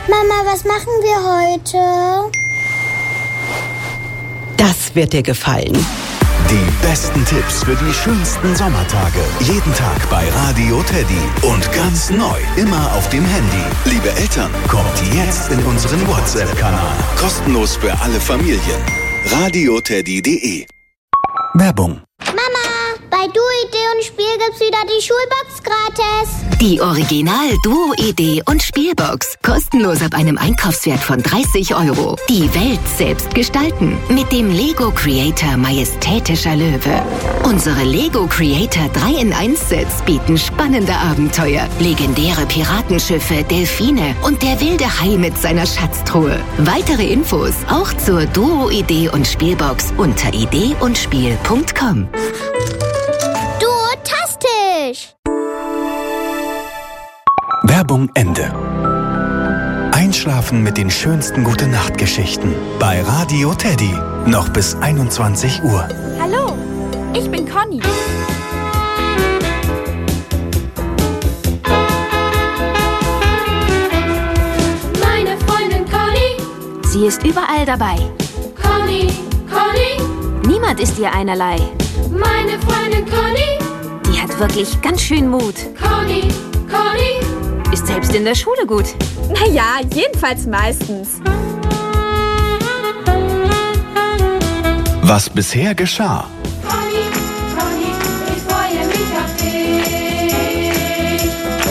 Mama, was machen wir heute? Das wird dir gefallen. Die besten Tipps für die schönsten Sommertage. Jeden Tag bei Radio Teddy. Und ganz neu, immer auf dem Handy. Liebe Eltern, kommt jetzt in unseren WhatsApp-Kanal. Kostenlos für alle Familien. radioteddy.de. Werbung. Mama, bei Duo-Idee und Spiel gibt's wieder die Schulbox gratis. Die Original Duo-Idee und Spielbox. Kostenlos ab einem Einkaufswert von 30 €. Die Welt selbst gestalten. Mit dem Lego Creator Majestätischer Löwe. Unsere Lego Creator 3-in-1-Sets bieten spannende Abenteuer. Legendäre Piratenschiffe, Delfine und der wilde Hai mit seiner Schatztruhe. Weitere Infos auch zur Duo-Idee und Spielbox unter ideeundspiel.com. Duotastisch! Werbung Ende. Einschlafen mit den schönsten Gute-Nacht-Geschichten bei Radio Teddy. Noch bis 21 Uhr. Hallo, ich bin Conny. Meine Freundin Conny. Sie ist überall dabei. Conny, Conny. Niemand ist ihr einerlei. Meine Freundin Conny. Die hat wirklich ganz schön Mut. Conny, Conny. Ist selbst in der Schule gut. Naja, jedenfalls meistens. Was bisher geschah. Conny, Conny, ich freue mich auf dich.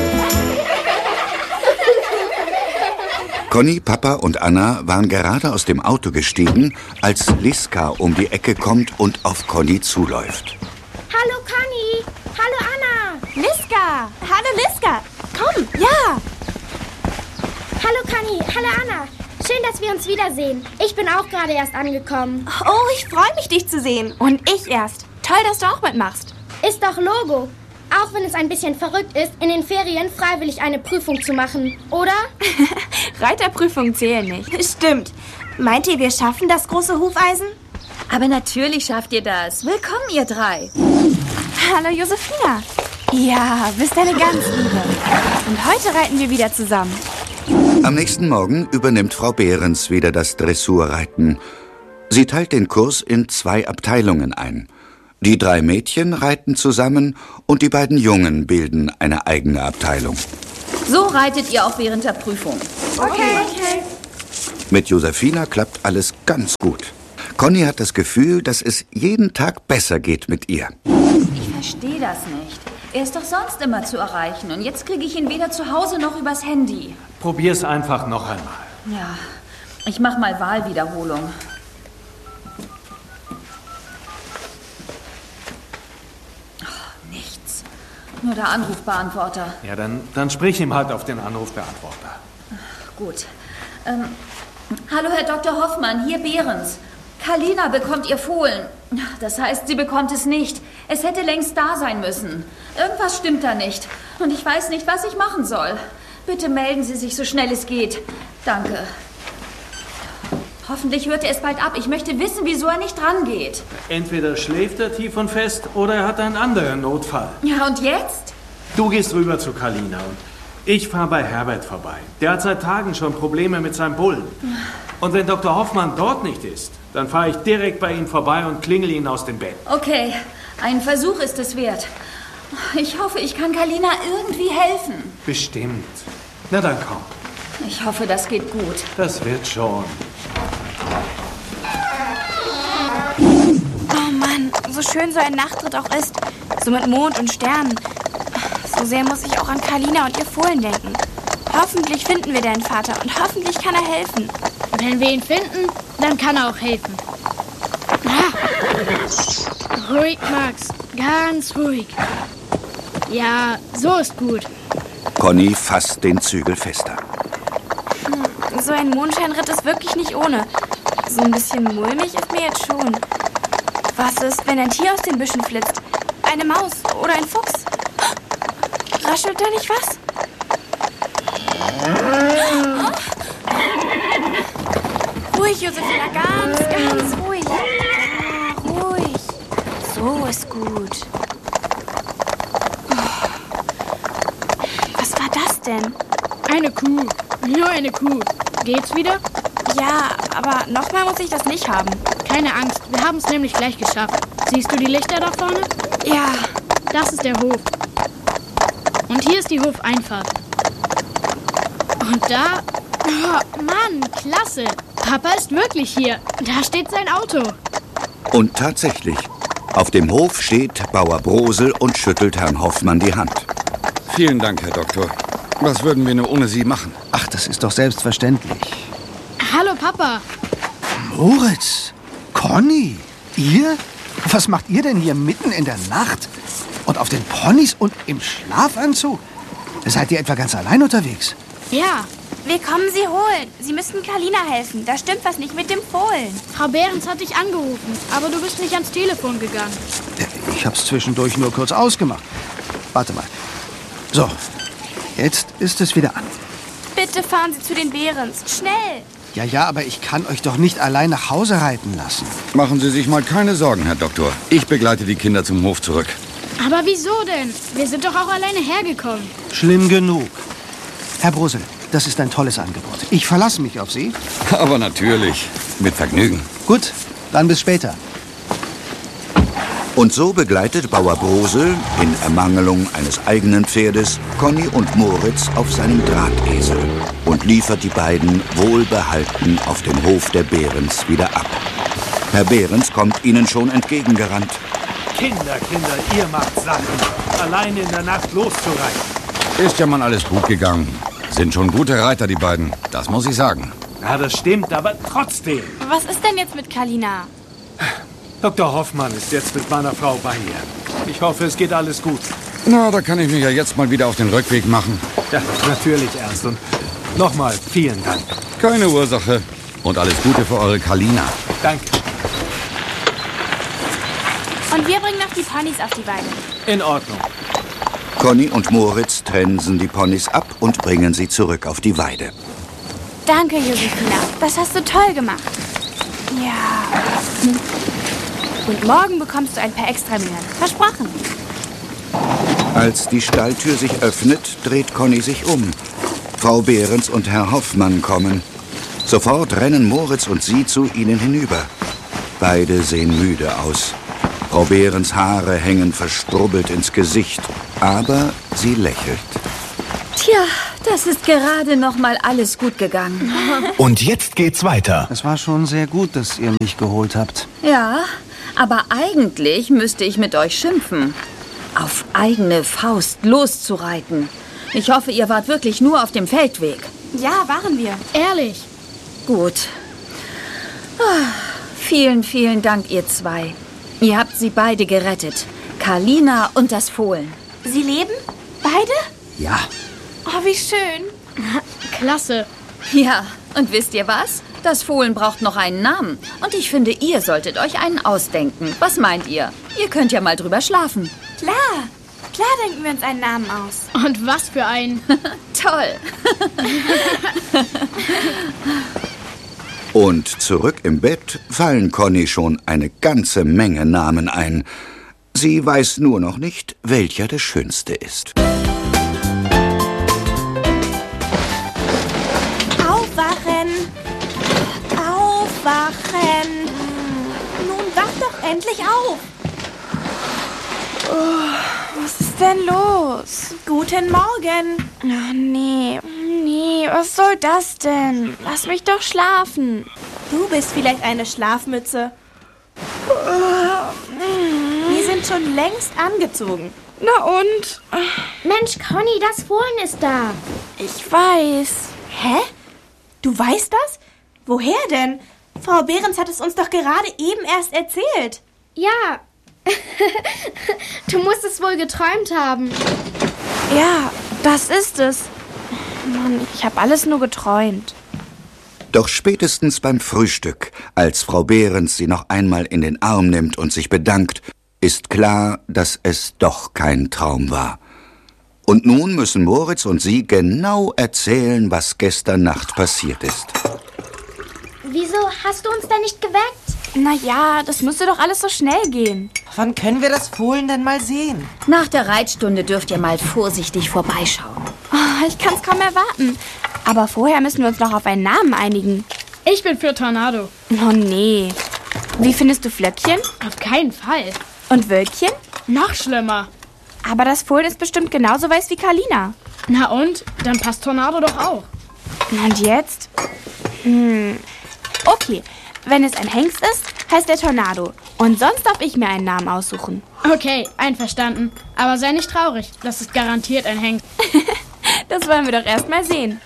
Conny, Papa und Anna waren gerade aus dem Auto gestiegen, als Liska um die Ecke kommt und auf Conny zuläuft. Hallo Conny, hallo Anna. Liska! Hallo Liska! Komm, ja! Hallo Conny, hallo Anna. Schön, dass wir uns wiedersehen. Ich bin auch gerade erst angekommen. Oh, ich freue mich, dich zu sehen. Und ich erst. Toll, dass du auch mitmachst. Ist doch Logo. Auch wenn es ein bisschen verrückt ist, in den Ferien freiwillig eine Prüfung zu machen, oder? Reiterprüfungen zählen nicht. Stimmt. Meint ihr, wir schaffen das große Hufeisen? Aber natürlich schafft ihr das. Willkommen, ihr drei. Hallo, Josephina. Ja, bist eine ganz Liebe. Und heute reiten wir wieder zusammen. Am nächsten Morgen übernimmt Frau Behrens wieder das Dressurreiten. Sie teilt den Kurs in 2 Abteilungen ein. Die 3 Mädchen reiten zusammen und die beiden Jungen bilden eine eigene Abteilung. So reitet ihr auch während der Prüfung. Okay. Mit Josephina klappt alles ganz gut. Conny hat das Gefühl, dass es jeden Tag besser geht mit ihr. Ich verstehe das nicht. Er ist doch sonst immer zu erreichen. Und jetzt kriege ich ihn weder zu Hause noch übers Handy. Probier's einfach noch einmal. Ja, ich mach mal Wahlwiederholung. Oh, nichts. Nur der Anrufbeantworter. Ja, dann sprich ihm halt auf den Anrufbeantworter. Gut. Hallo, Herr Dr. Hoffmann, hier Behrens. Kalina bekommt ihr Fohlen. Das heißt, sie bekommt es nicht. Es hätte längst da sein müssen. Irgendwas stimmt da nicht. Und ich weiß nicht, was ich machen soll. Bitte melden Sie sich so schnell es geht. Danke. Hoffentlich hört er es bald ab. Ich möchte wissen, wieso er nicht rangeht. Entweder schläft er tief und fest oder er hat einen anderen Notfall. Ja, und jetzt? Du gehst rüber zu Kalina und ich fahre bei Herbert vorbei. Der hat seit Tagen schon Probleme mit seinem Bullen. Und wenn Dr. Hoffmann dort nicht ist, dann fahre ich direkt bei ihm vorbei und klingel ihn aus dem Bett. Okay, ein Versuch ist es wert. Ich hoffe, ich kann Kalina irgendwie helfen. Bestimmt. Na dann komm. Ich hoffe, das geht gut. Das wird schon. Oh Mann, so schön so ein Nachtritt auch ist. So mit Mond und Sternen. So sehr muss ich auch an Kalina und ihr Fohlen denken. Hoffentlich finden wir deinen Vater und hoffentlich kann er helfen. Wenn wir ihn finden, dann kann er auch helfen. Ah. Ruhig, Max. Ganz ruhig. Ja, so ist gut. Conny fasst den Zügel fester. So ein Mondscheinritt ist wirklich nicht ohne. So ein bisschen mulmig ist mir jetzt schon. Was ist, wenn ein Tier aus den Büschen flitzt? Eine Maus oder ein Fuchs? Raschelt da nicht was? Ruhig, Josephina, ganz ruhig. Ja, ruhig. So ist gut. Was war das denn? Eine Kuh. Nur eine Kuh. Geht's wieder? Ja, aber nochmal muss ich das nicht haben. Keine Angst, wir haben es nämlich gleich geschafft. Siehst du die Lichter da vorne? Ja. Das ist der Hof. Und hier ist die Hofeinfahrt. Und da... Oh, Mann, klasse. Papa ist wirklich hier. Da steht sein Auto. Und tatsächlich, auf dem Hof steht Bauer Brosel und schüttelt Herrn Hoffmann die Hand. Vielen Dank, Herr Doktor. Was würden wir nur ohne Sie machen? Ach, das ist doch selbstverständlich. Hallo, Papa. Moritz, Conny, ihr? Was macht ihr denn hier mitten in der Nacht? Und auf den Ponys und im Schlafanzug? Seid ihr etwa ganz allein unterwegs? Ja. Wir kommen Sie holen. Sie müssten Kalina helfen. Da stimmt was nicht mit dem Fohlen. Frau Behrens hat dich angerufen, aber du bist nicht ans Telefon gegangen. Ich hab's zwischendurch nur kurz ausgemacht. Warte mal. So, jetzt ist es wieder an. Bitte fahren Sie zu den Behrens. Schnell. Ja, aber ich kann euch doch nicht allein nach Hause reiten lassen. Machen Sie sich mal keine Sorgen, Herr Doktor. Ich begleite die Kinder zum Hof zurück. Aber wieso denn? Wir sind doch auch alleine hergekommen. Schlimm genug. Herr Brosel, das ist ein tolles Angebot. Ich verlasse mich auf Sie. Aber natürlich, mit Vergnügen. Gut, dann bis später. Und so begleitet Bauer Brosel, in Ermangelung eines eigenen Pferdes, Conny und Moritz auf seinem Drahtesel und liefert die beiden wohlbehalten auf dem Hof der Behrens wieder ab. Herr Behrens kommt ihnen schon entgegengerannt. Kinder, ihr macht Sachen. Alleine in der Nacht loszureiten. Ist ja mal alles gut gegangen. Sind schon gute Reiter, die beiden. Das muss ich sagen. Ja, das stimmt, aber trotzdem. Was ist denn jetzt mit Kalina? Dr. Hoffmann ist jetzt mit meiner Frau bei ihr. Ich hoffe, es geht alles gut. Na, da kann ich mich ja jetzt mal wieder auf den Rückweg machen. Ja, natürlich, Ernst. Und nochmal vielen Dank. Keine Ursache. Und alles Gute für eure Kalina. Danke. Und wir bringen noch die Ponys auf die Weide. In Ordnung. Conny und Moritz trensen die Ponys ab und bringen sie zurück auf die Weide. Danke, Josefina. Das hast du toll gemacht. Ja. Und morgen bekommst du ein paar Extramühlen. Versprochen. Als die Stalltür sich öffnet, dreht Conny sich um. Frau Behrens und Herr Hoffmann kommen. Sofort rennen Moritz und sie zu ihnen hinüber. Beide sehen müde aus. Frau Behrens Haare hängen verstrubbelt ins Gesicht, aber sie lächelt. Tja, das ist gerade noch mal alles gut gegangen. Und jetzt geht's weiter. Es war schon sehr gut, dass ihr mich geholt habt. Ja, aber eigentlich müsste ich mit euch schimpfen. Auf eigene Faust loszureiten. Ich hoffe, ihr wart wirklich nur auf dem Feldweg. Ja, waren wir. Ehrlich. Gut. Vielen, vielen Dank, ihr zwei. Ihr habt sie beide gerettet. Kalina und das Fohlen. Sie leben? Beide? Ja. Oh, wie schön. Klasse. Ja, und wisst ihr was? Das Fohlen braucht noch einen Namen. Und ich finde, ihr solltet euch einen ausdenken. Was meint ihr? Ihr könnt ja mal drüber schlafen. Klar. Klar denken wir uns einen Namen aus. Und was für einen? Toll. Und zurück im Bett fallen Conny schon eine ganze Menge Namen ein. Sie weiß nur noch nicht, welcher der schönste ist. Aufwachen! Aufwachen! Nun wach doch endlich auf! Was ist denn los? Guten Morgen! Oh, nee, was soll das denn? Lass mich doch schlafen. Du bist vielleicht eine Schlafmütze. Wir sind schon längst angezogen. Na und? Mensch, Conny, das Fohlen ist da. Ich weiß. Hä? Du weißt das? Woher denn? Frau Behrens hat es uns doch gerade eben erst erzählt. Ja. Du musst es wohl geträumt haben. Ja, das ist es. Mann, ich habe alles nur geträumt. Doch spätestens beim Frühstück, als Frau Behrens sie noch einmal in den Arm nimmt und sich bedankt, ist klar, dass es doch kein Traum war. Und nun müssen Moritz und sie genau erzählen, was gestern Nacht passiert ist. Wieso hast du uns denn nicht geweckt? Naja, das müsste doch alles so schnell gehen. Wann können wir das Fohlen denn mal sehen? Nach der Reitstunde dürft ihr mal vorsichtig vorbeischauen. Oh, ich kann's kaum erwarten. Aber vorher müssen wir uns noch auf einen Namen einigen. Ich bin für Tornado. Oh nee. Wie findest du Flöckchen? Auf keinen Fall. Und Wölkchen? Noch schlimmer. Aber das Fohlen ist bestimmt genauso weiß wie Kalina. Na und? Dann passt Tornado doch auch. Und jetzt? Okay, wenn es ein Hengst ist, heißt er Tornado. Und sonst darf ich mir einen Namen aussuchen. Okay, einverstanden. Aber sei nicht traurig. Das ist garantiert ein Hengst. Das wollen wir doch erst mal sehen.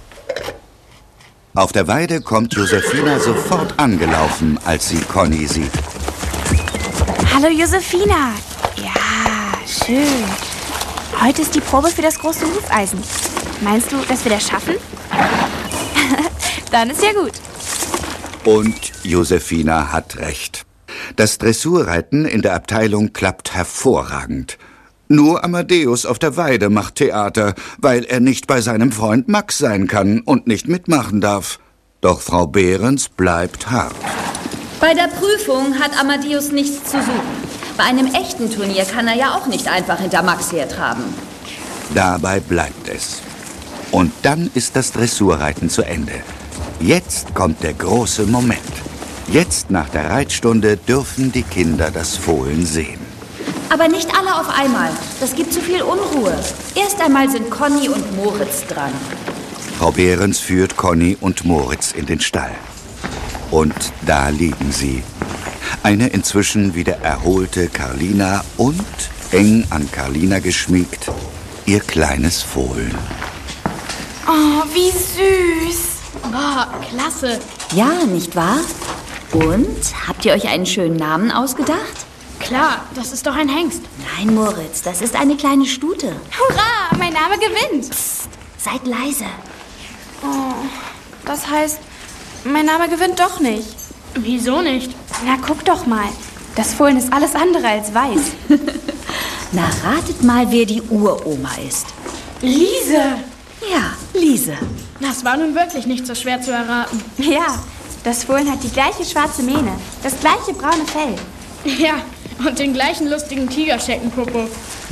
Auf der Weide kommt Josefina sofort angelaufen, als sie Conny sieht. Hallo Josefina. Ja, schön. Heute ist die Probe für das große Hufeisen. Meinst du, dass wir das schaffen? Dann ist ja gut. Und Josefina hat recht. Das Dressurreiten in der Abteilung klappt hervorragend. Nur Amadeus auf der Weide macht Theater, weil er nicht bei seinem Freund Max sein kann und nicht mitmachen darf. Doch Frau Behrens bleibt hart. Bei der Prüfung hat Amadeus nichts zu suchen. Bei einem echten Turnier kann er ja auch nicht einfach hinter Max hertraben. Dabei bleibt es. Und dann ist das Dressurreiten zu Ende. Jetzt kommt der große Moment. Jetzt nach der Reitstunde dürfen die Kinder das Fohlen sehen. Aber nicht alle auf einmal. Das gibt zu viel Unruhe. Erst einmal sind Conny und Moritz dran. Frau Behrens führt Conny und Moritz in den Stall. Und da liegen sie. Eine inzwischen wieder erholte Carlina und, eng an Carlina geschmiegt, ihr kleines Fohlen. Oh, wie süß. Boah, klasse. Ja, nicht wahr? Und, habt ihr euch einen schönen Namen ausgedacht? Klar, das ist doch ein Hengst. Nein, Moritz, das ist eine kleine Stute. Hurra, mein Name gewinnt. Psst, seid leise. Oh, das heißt, mein Name gewinnt doch nicht. Wieso nicht? Na, guck doch mal. Das Fohlen ist alles andere als weiß. Na, ratet mal, wer die Uroma ist. Lise. Ja, Lise. Das war nun wirklich nicht so schwer zu erraten. Ja, das Fohlen hat die gleiche schwarze Mähne, das gleiche braune Fell. Ja, und den gleichen lustigen Tigerscheckenpopo.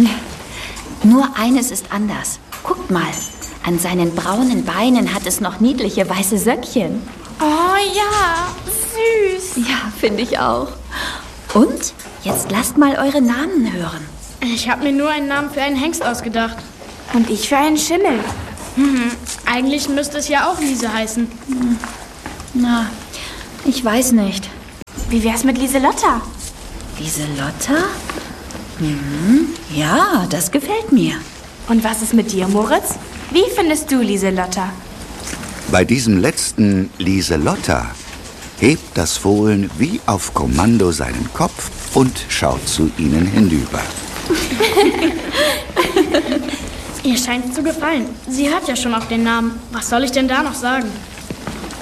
Nur eines ist anders. Guckt mal, an seinen braunen Beinen hat es noch niedliche weiße Söckchen. Oh ja, süß. Ja, finde ich auch. Und, jetzt lasst mal eure Namen hören. Ich habe mir nur einen Namen für einen Hengst ausgedacht. Und ich für einen Schimmel. Eigentlich müsste es ja auch Lise heißen. Na, ich weiß nicht. Wie wär's mit Lieselotta? Lieselotta? Ja, das gefällt mir. Und was ist mit dir, Moritz? Wie findest du Lieselotta? Bei diesem letzten Lieselotta hebt das Fohlen wie auf Kommando seinen Kopf und schaut zu ihnen hinüber. Ihr scheint's zu gefallen. Sie hört ja schon auf den Namen. Was soll ich denn da noch sagen?